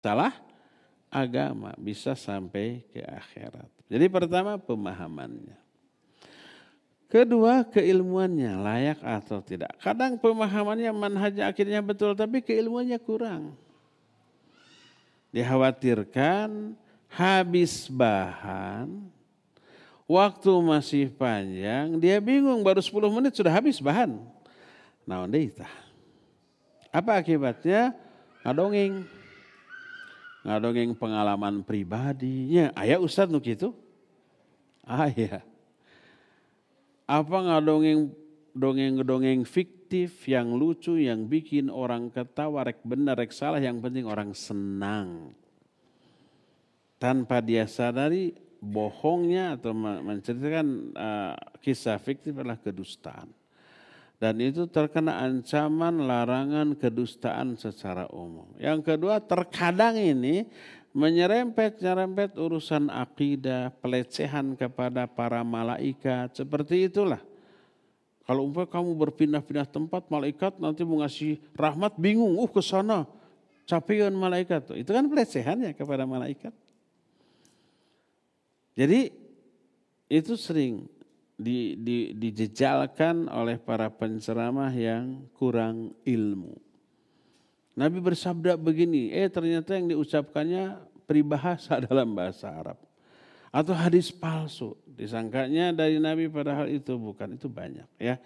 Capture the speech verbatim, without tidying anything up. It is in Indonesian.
salah agama, bisa sampai ke akhirat. Jadi pertama pemahamannya. Kedua keilmuannya layak atau tidak. Kadang pemahamannya manhaj akidahnya betul tapi keilmuannya kurang. Dikhawatirkan habis bahan, waktu masih panjang, dia bingung baru sepuluh menit sudah habis bahan. Nah, itu. Apa akibatnya? Ngadongeng. Ngadongeng pengalaman pribadinya. Aya Ustaz nu kitu? Aya. Apa ngadongeng dongeng-dongeng fiktif yang lucu yang bikin orang ketawa, rek benar rek salah, yang penting orang senang. Tanpa dia sadari bohongnya atau menceritakan uh, kisah fiktif adalah kedustaan. Dan itu terkena ancaman larangan kedustaan secara umum. Yang kedua, terkadang ini menyerempet-nyerempet urusan akidah, pelecehan kepada para malaikat, seperti itulah. Kalau umpamanya kamu berpindah-pindah tempat, malaikat nanti mau ngasih rahmat, bingung, uh ke sana, capean malaikat. Itu kan pelecehan ya kepada malaikat. Jadi itu sering di, di, dijejalkan oleh para penceramah yang kurang ilmu. Nabi bersabda begini, eh ternyata yang diucapkannya peribahasa dalam bahasa Arab. Atau hadis palsu, disangkanya dari Nabi padahal itu bukan, itu banyak ya.